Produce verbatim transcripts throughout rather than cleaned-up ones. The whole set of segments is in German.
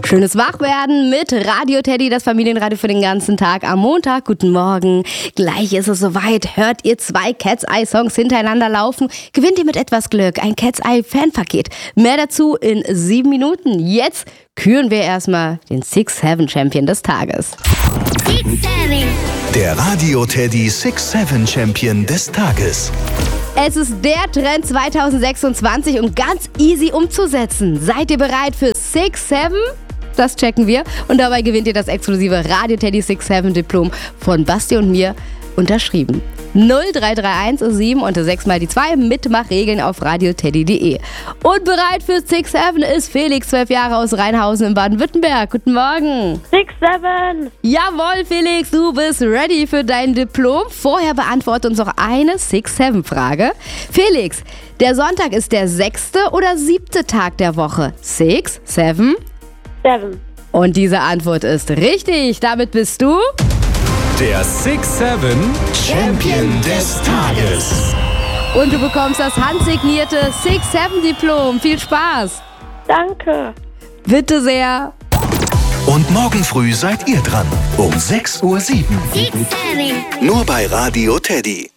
Schönes Wachwerden mit Radio Teddy, das Familienradio für den ganzen Tag am Montag. Guten Morgen. Gleich ist es soweit. Hört ihr zwei Cat's Eye Songs hintereinander laufen, gewinnt ihr mit etwas Glück ein Cat's Eye Fanpaket. Mehr dazu in sieben Minuten. Jetzt küren wir erstmal den six seven Champion des Tages. six seven. Der Radio Teddy six seven Champion des Tages. Es ist der Trend zwanzig sechsundzwanzig und ganz easy umzusetzen. Seid ihr bereit für six seven? Das checken wir. Und dabei gewinnt ihr das exklusive Radio Teddy six seven Diplom von Basti und mir unterschrieben. null drei drei eins sieben und sechs mal die zwei. Mitmachregeln auf radioteddy punkt de. Und bereit für six seven ist Felix, zwölf Jahre aus Rheinhausen in Baden-Württemberg. Guten Morgen. six seven. Jawohl, Felix, du bist ready für dein Diplom. Vorher beantworte uns noch eine six seven Frage. Felix, der Sonntag ist der sechste oder siebte Tag der Woche? six, seven? seven. Und diese Antwort ist richtig. Damit bist du der six seven Champion des Tages. und du bekommst das handsignierte six seven Diplom. Viel Spaß. Danke. Bitte sehr. Und morgen früh seid ihr dran. Um sechs Uhr sieben. six seven. Nur bei Radio Teddy.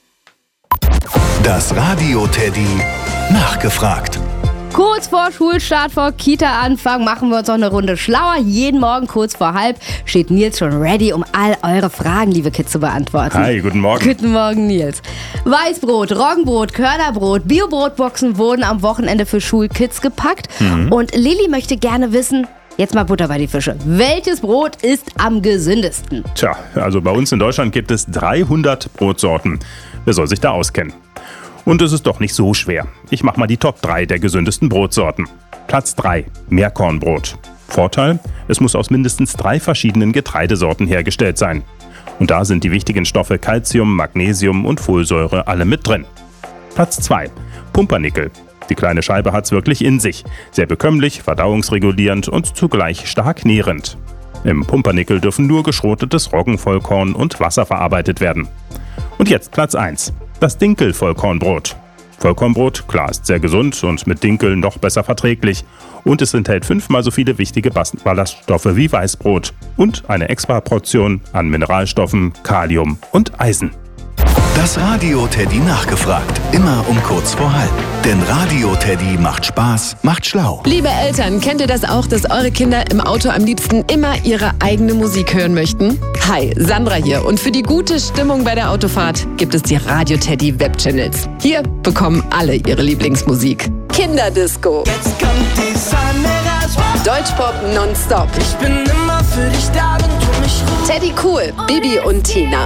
Das Radio Teddy nachgefragt. Kurz vor Schulstart, vor Kita-Anfang machen wir uns noch eine Runde schlauer. Jeden Morgen kurz vor halb steht Nils schon ready, um all eure Fragen, liebe Kids, zu beantworten. Hi, guten Morgen. Guten Morgen, Nils. Weißbrot, Roggenbrot, Körnerbrot, Bio-Brotboxen wurden am Wochenende für Schulkids gepackt. Mhm. Und Lilly möchte gerne wissen, jetzt mal Butter bei die Fische, welches Brot ist am gesündesten? Tja, also bei uns in Deutschland gibt es dreihundert Brotsorten. Wer soll sich da auskennen? Und es ist doch nicht so schwer. Ich mache mal die Top drei der gesündesten Brotsorten. Platz drei, Meerkornbrot. Vorteil, es muss aus mindestens drei verschiedenen Getreidesorten hergestellt sein. Und da sind die wichtigen Stoffe Calcium, Magnesium und Folsäure alle mit drin. Platz zwei, Pumpernickel. Die kleine Scheibe hat's wirklich in sich. Sehr bekömmlich, verdauungsregulierend und zugleich stark nährend. Im Pumpernickel dürfen nur geschrotetes Roggenvollkorn und Wasser verarbeitet werden. Und jetzt Platz eins. Das Dinkel-Vollkornbrot. Vollkornbrot, klar, ist sehr gesund und mit Dinkel noch besser verträglich. Und es enthält fünfmal so viele wichtige Ballaststoffe wie Weißbrot. Und eine extra Portion an Mineralstoffen, Kalium und Eisen. Das Radio Teddy nachgefragt. Immer um kurz vor halb. Denn Radio Teddy macht Spaß, macht schlau. Liebe Eltern, kennt ihr das auch, dass eure Kinder im Auto am liebsten immer ihre eigene Musik hören möchten? Hi, Sandra hier. Und für die gute Stimmung bei der Autofahrt gibt es die Radio Teddy Webchannels. Hier bekommen alle ihre Lieblingsmusik. Kinderdisco. Jetzt kommt die Sonne raus. Deutschpop nonstop. Ich bin immer für dich da, wenn du mich rufst. Teddy Cool, Bibi und Tina.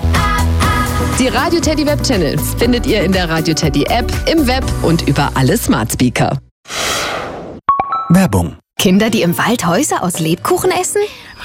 Die Radio Teddy Webchannels findet ihr in der Radio Teddy App, im Web und über alle Smart Speaker. Werbung. Kinder, die im Wald Häuser aus Lebkuchen essen?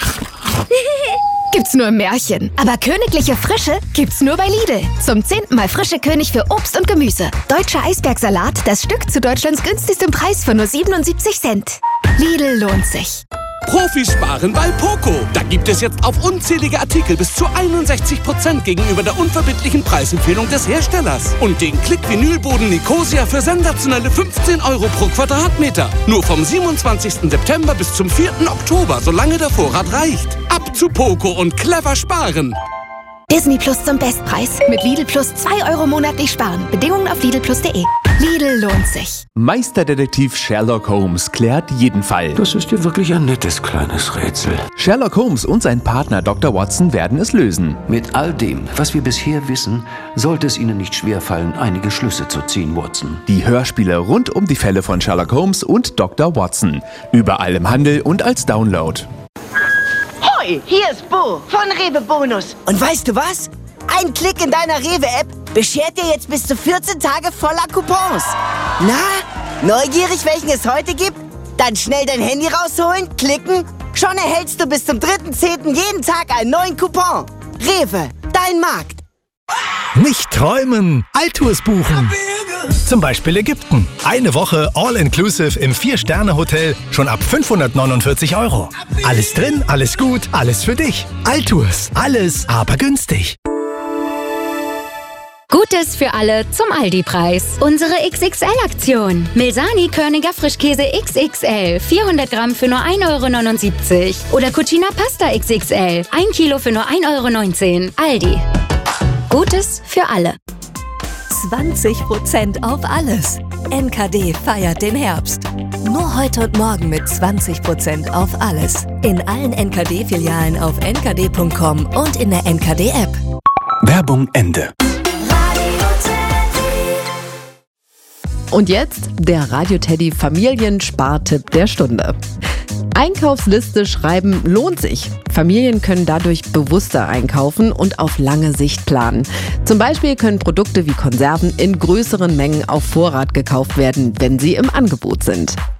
Gibt's nur im Märchen. Aber königliche Frische gibt's nur bei Lidl. Zum zehnten Mal frische König für Obst und Gemüse. Deutscher Eisbergsalat, das Stück zu Deutschlands günstigstem Preis von nur siebenundsiebzig Cent. Lidl lohnt sich. Profis sparen bei Poco. Da gibt es jetzt auf unzählige Artikel bis zu einundsechzig Prozent gegenüber der unverbindlichen Preisempfehlung des Herstellers. Und den Klick-Vinylboden Nicosia für sensationelle fünfzehn Euro pro Quadratmeter. Nur vom siebenundzwanzigsten September bis zum vierten Oktober, solange der Vorrat reicht. Ab zu Poco und clever sparen. Disney Plus zum Bestpreis. Mit Lidl Plus zwei Euro monatlich sparen. Bedingungen auf lidl plus punkt de. Lidl lohnt sich. Meisterdetektiv Sherlock Holmes klärt jeden Fall. Das ist ja wirklich ein nettes kleines Rätsel. Sherlock Holmes und sein Partner Doktor Watson werden es lösen. Mit all dem, was wir bisher wissen, sollte es Ihnen nicht schwerfallen, einige Schlüsse zu ziehen, Watson. Die Hörspiele rund um die Fälle von Sherlock Holmes und Doktor Watson. Überall im Handel und als Download. Hoi, hier ist Bo von Rewe Bonus. Und weißt du was? Ein Klick in deiner Rewe-App beschert dir jetzt bis zu vierzehn Tage voller Coupons. Na, neugierig, welchen es heute gibt? Dann schnell dein Handy rausholen, klicken. Schon erhältst du bis zum dritten zehnten jeden Tag einen neuen Coupon. Rewe, dein Markt. Nicht träumen, Altours buchen. Zum Beispiel Ägypten. Eine Woche All-Inclusive im Vier-Sterne-Hotel schon ab fünfhundertneunundvierzig Euro. Alles drin, alles gut, alles für dich. Altours, alles aber günstig. Gutes für alle zum Aldi-Preis. Unsere X X L-Aktion. Milsani Körniger Frischkäse X X L. vierhundert Gramm für nur ein Euro neunundsiebzig. Oder Cucina Pasta X X L. ein Kilo für nur ein Euro neunzehn. Aldi. Gutes für alle. zwanzig Prozent auf alles. N K D feiert den Herbst. Nur heute und morgen mit zwanzig Prozent auf alles. In allen N K D-Filialen auf n k d punkt com und in der N K D-App. Werbung Ende. Und jetzt der Radio Teddy Familienspartipp der Stunde. Einkaufsliste schreiben lohnt sich. Familien können dadurch bewusster einkaufen und auf lange Sicht planen. Zum Beispiel können Produkte wie Konserven in größeren Mengen auf Vorrat gekauft werden, wenn sie im Angebot sind.